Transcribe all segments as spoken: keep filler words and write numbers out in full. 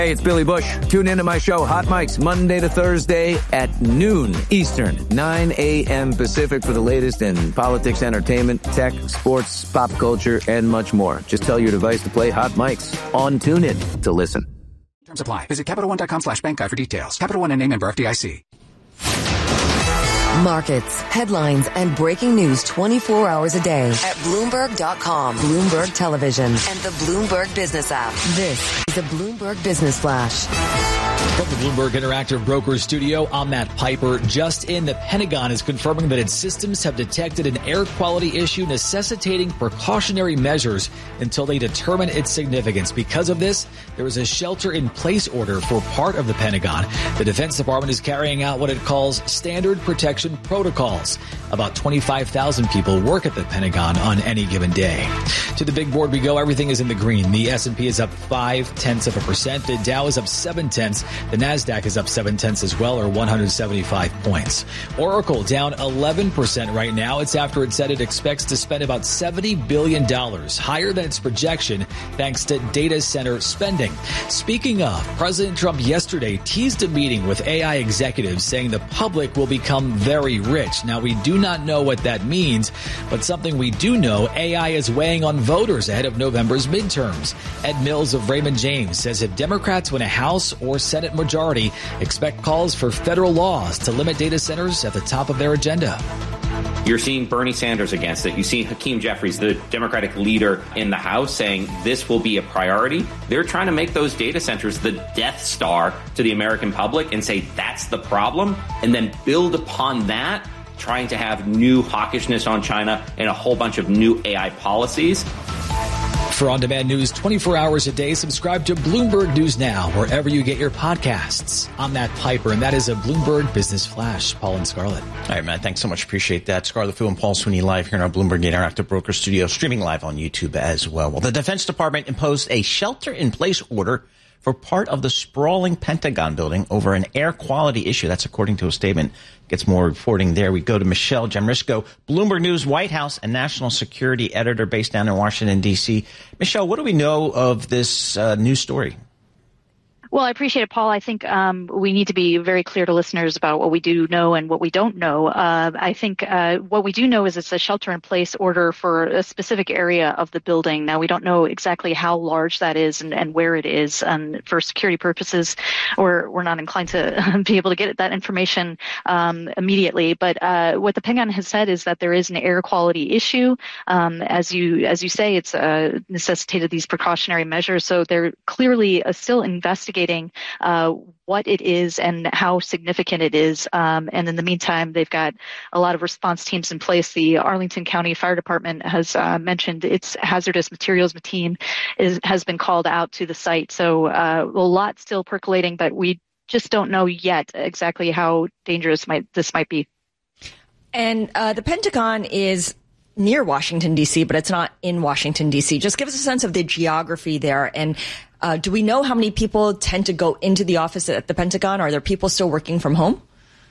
Hey, it's Billy Bush. Tune into my show, Hot Mics, Monday to Thursday at noon Eastern, nine a.m. Pacific for the latest in politics, entertainment, tech, sports, pop culture, and much more. Just tell your device to play Hot Mics on TuneIn to listen. Terms apply. Visit CapitalOne.com slash bank guide for details. Capital One and a member F D I C. Markets, headlines, and breaking news twenty-four hours a day at Bloomberg dot com, Bloomberg Television, and the Bloomberg Business app. This is the Bloomberg Business Flash. From the Bloomberg Interactive Brokers studio, I'm Matt Piper. Just in, the Pentagon is confirming that its systems have detected an air quality issue necessitating precautionary measures until they determine its significance. Because of this, there is a shelter-in-place order for part of the Pentagon. The Defense Department is carrying out what it calls standard protection protocols. About twenty-five thousand people work at the Pentagon on any given day. To the big board we go. Everything is in the green. The S and P is up five tenths of a percent. The Dow is up seven tenths. The NASDAQ is up seven tenths as well, or one hundred seventy-five points. Oracle down eleven percent right now. It's after it said it expects to spend about seventy billion dollars, higher than its projection, thanks to data center spending. Speaking of, President Trump yesterday teased a meeting with A I executives saying the public will become very rich. Now, we do not know what that means, but something we do know, A I is weighing on voters ahead of November's midterms. Ed Mills of Raymond James says if Democrats win a House or Senate majority, expect calls for federal laws to limit data centers at the top of their agenda. You're seeing Bernie Sanders against it. You see Hakeem Jeffries, the Democratic leader in the House, saying this will be a priority. They're trying to make those data centers the Death Star to the American public and say that's the problem, and then build upon that, trying to have new hawkishness on China and a whole bunch of new A I policies. For on-demand news twenty-four hours a day, subscribe to Bloomberg News Now, wherever you get your podcasts. I'm Matt Piper, and that is a Bloomberg Business Flash. Paul and Scarlett. All right, Matt, thanks so much. Appreciate that. Scarlett Fu and Paul Sweeney live here in our Bloomberg Interactive Broker Studio, streaming live on YouTube as well. Well, the Defense Department imposed a shelter-in-place order for part of the sprawling Pentagon building over an air quality issue. That's according to a statement. Gets more reporting there. We go to Michelle Jamrisko, Bloomberg News White House and national security editor based down in Washington, D C. Michelle, what do we know of this uh, news story? Well, I appreciate it, Paul. I think um, we need to be very clear to listeners about what we do know and what we don't know. Uh, I think uh, what we do know is it's a shelter-in-place order for a specific area of the building. Now, we don't know exactly how large that is and, and where it is. And for security purposes, we're, we're not inclined to be able to get that information um, immediately. But uh, what the Pentagon has said is that there is an air quality issue. Um, as you as you say, it's uh, necessitated these precautionary measures. So they're clearly uh, still investigating Uh, what it is and how significant it is. Um, and in the meantime, they've got a lot of response teams in place. The Arlington County Fire Department has uh, mentioned its hazardous materials team is, has been called out to the site. So uh, a lot still percolating, but we just don't know yet exactly how dangerous might this might be. And uh, the Pentagon is near Washington, D C, but it's not in Washington, D C. Just give us a sense of the geography there. And uh, do we know how many people tend to go into the office at the Pentagon? Are there people still working from home?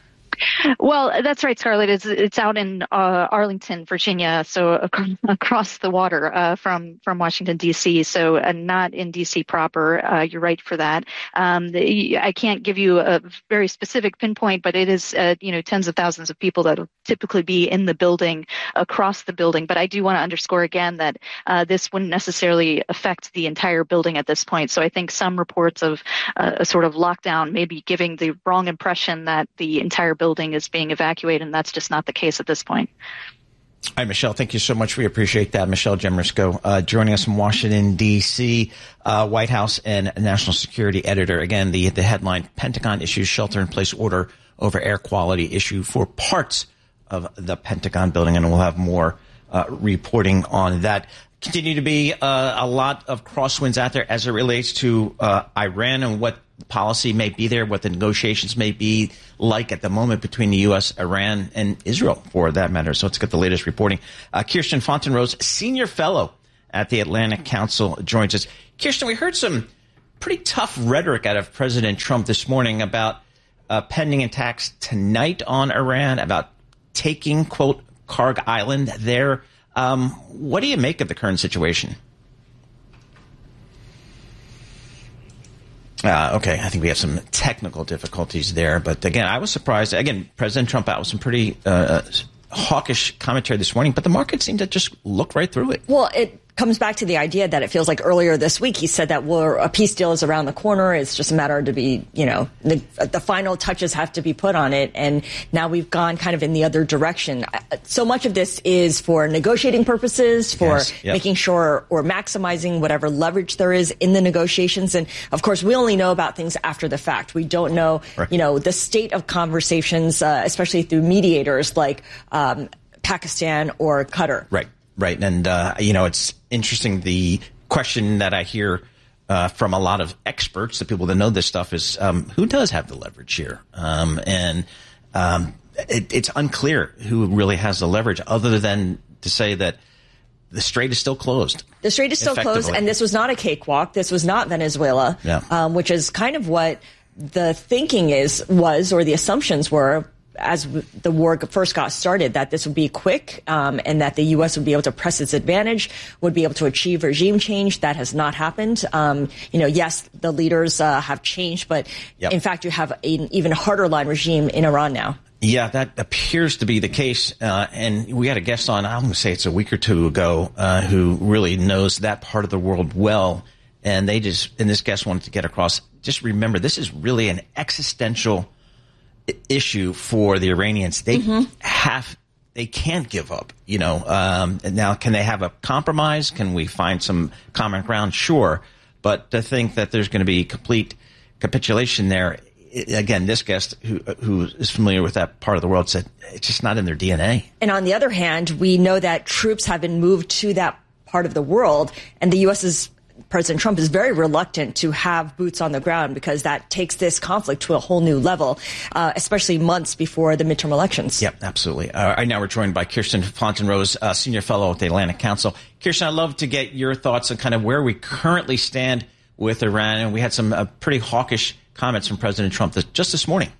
Well, that's right, Scarlett. It's it's out in uh, Arlington, Virginia, so ac- across the water uh, from from Washington D C. So uh, not in D C proper. Uh, you're right for that. Um, the, I can't give you a very specific pinpoint, but it is uh, you know tens of thousands of people that will typically be in the building, across the building. But I do want to underscore again that uh, this wouldn't necessarily affect the entire building at this point. So I think some reports of uh, a sort of lockdown may be giving the wrong impression that the entire building is being evacuated, and that's just not the case at this point. All right, Michelle, thank you so much. We appreciate that. Michelle Jamrisko, uh, joining us from Washington, D C, uh, White House and national security editor. Again, the, the headline, Pentagon issues shelter-in-place order over air quality issue for parts of the Pentagon building, and we'll have more uh, reporting on that. Continue to be uh, a lot of crosswinds out there as it relates to uh, Iran and what policy may be there, what the negotiations may be like at the moment between the U S, Iran, and Israel, for that matter. So let's get the latest reporting. Uh, Kirsten Fontenrose, senior fellow at the Atlantic Council, joins us. Kirsten, we heard some pretty tough rhetoric out of President Trump this morning about uh, pending attacks tonight on Iran, about taking, quote, Karg Island there. Um, what do you make of the current situation? Uh, okay, I think we have some technical difficulties there. But again, I was surprised. Again, President Trump out with some pretty uh, hawkish commentary this morning, but the market seemed to just look right through it. Well, it comes back to the idea that it feels like earlier this week he said that well, a peace deal is around the corner. It's just a matter to be, you know, the, the final touches have to be put on it. And now we've gone kind of in the other direction. So much of this is for negotiating purposes, for yes, yep. making sure or maximizing whatever leverage there is in the negotiations. And of course, we only know about things after the fact. We don't know, right. you know, the state of conversations, uh, especially through mediators like um, Pakistan or Qatar. Right. Right. And, uh, you know, it's interesting. The question that I hear uh, from a lot of experts, the people that know this stuff, is um, who does have the leverage here? Um, and um, it, it's unclear who really has the leverage other than to say that the strait is still closed. The strait is still closed. And this was not a cakewalk. This was not Venezuela, yeah. um, which is kind of what the thinking is was or the assumptions were as the war first got started, that this would be quick um, and that the U S would be able to press its advantage, would be able to achieve regime change. That has not happened. Um, you know, yes, the leaders uh, have changed, but yep. in fact, you have an even harder line regime in Iran now. Yeah, that appears to be the case. Uh, and we had a guest on, I'm going to say it's a week or two ago, uh, who really knows that part of the world well. And they just, and this guest wanted to get across, just remember, this is really an existential issue for the Iranians. They mm-hmm. have, they can't give up, you know. Um, now, can they have a compromise? Can we find some common ground? Sure. But to think that there's going to be complete capitulation there, again, this guest who who is familiar with that part of the world said it's just not in their D N A. And on the other hand, we know that troops have been moved to that part of the world, and the U S is President Trump is very reluctant to have boots on the ground because that takes this conflict to a whole new level, uh, especially months before the midterm elections. Yep, absolutely. Uh, right now we're joined by Kirsten Fontenrose, uh, Senior Fellow at the Atlantic Council. Kirsten, I'd love to get your thoughts on kind of where we currently stand with Iran. And we had some uh, pretty hawkish comments from President Trump this, just this morning.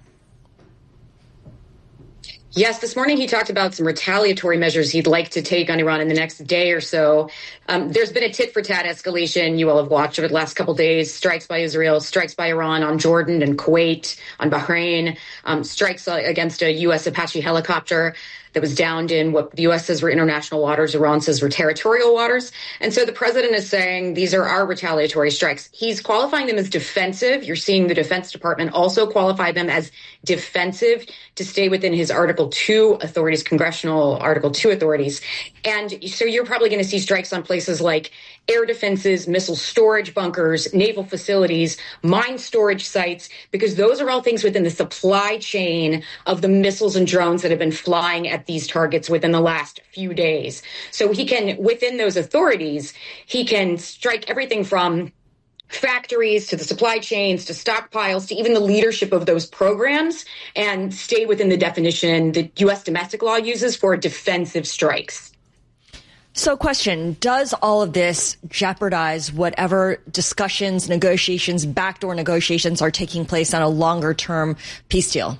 Yes, this morning he talked about some retaliatory measures he'd like to take on Iran in the next day or so. Um, there's been a tit-for-tat escalation you all have watched over the last couple of days. Strikes by Israel, strikes by Iran on Jordan and Kuwait, on Bahrain, um, strikes against a U S Apache helicopter that was downed in what the U S says were international waters, Iran says were territorial waters. And so the president is saying these are our retaliatory strikes. He's qualifying them as defensive. You're seeing the Defense Department also qualify them as defensive to stay within his Article two authorities, congressional Article two authorities. And so you're probably going to see strikes on places like air defenses, missile storage bunkers, naval facilities, mine storage sites, because those are all things within the supply chain of the missiles and drones that have been flying at these targets within the last few days. So he can, within those authorities, he can strike everything from factories to the supply chains to stockpiles to even the leadership of those programs and stay within the definition that U S domestic law uses for defensive strikes. So question, does all of this jeopardize whatever discussions, negotiations, backdoor negotiations are taking place on a longer term peace deal?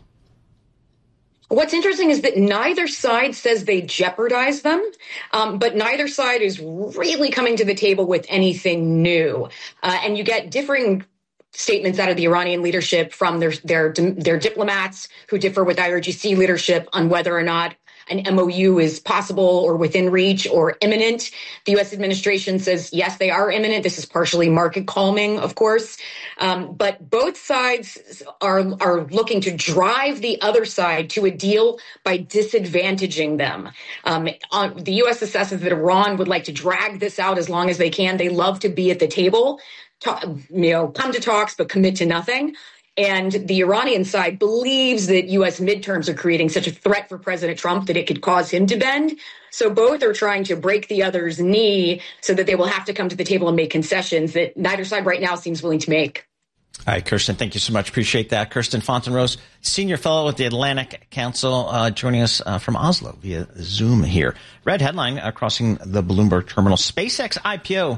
What's interesting is that neither side says they jeopardize them, um, but neither side is really coming to the table with anything new. Uh, and you get differing statements out of the Iranian leadership from their, their, their diplomats who differ with I R G C leadership on whether or not an M O U is possible or within reach or imminent. The U S administration says, yes, they are imminent. This is partially market calming, of course. Um, but both sides are, are looking to drive the other side to a deal by disadvantaging them. Um, on, the U S assesses that Iran would like to drag this out as long as they can. They love to be at the table, talk, you know, come to talks, but commit to nothing. And the Iranian side believes that U S midterms are creating such a threat for President Trump that it could cause him to bend. So both are trying to break the other's knee so that they will have to come to the table and make concessions that neither side right now seems willing to make. All right, Kirsten, thank you so much. Appreciate that. Kirsten Fontenrose, Senior Fellow at the Atlantic Council, uh, joining us uh, from Oslo via Zoom here. Red headline uh, crossing the Bloomberg terminal. SpaceX I P O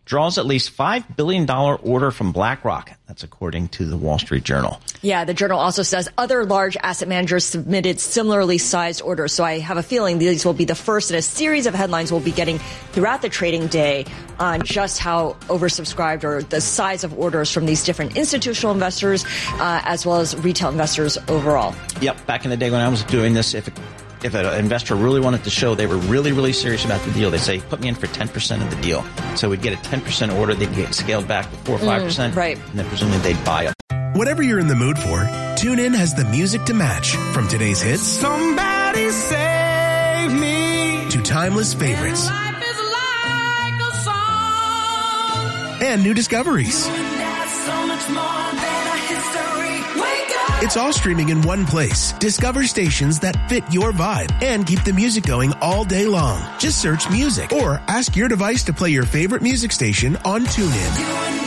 draws at least five billion dollars order from BlackRock. That's according to the Wall Street Journal. Yeah, the Journal also says other large asset managers submitted similarly sized orders. So I have a feeling these will be the first in a series of headlines we'll be getting throughout the trading day on just how oversubscribed or the size of orders from these different institutional investors uh, as well as retail investors overall. Yep. Back in the day when I was doing this, if it If an investor really wanted to show they were really, really serious about the deal, they'd say, put me in for ten percent of the deal. So we'd get a ten percent order. They'd get scaled back to four or five percent. Mm, right. And then presumably they'd buy it. Whatever you're in the mood for, TuneIn has the music to match. From today's hits, Somebody Save Me, to timeless favorites. And life is like a song. And new discoveries. That's so much more than a history. Wake up. It's all streaming in one place. Discover stations that fit your vibe and keep the music going all day long. Just search music or ask your device to play your favorite music station on TuneIn.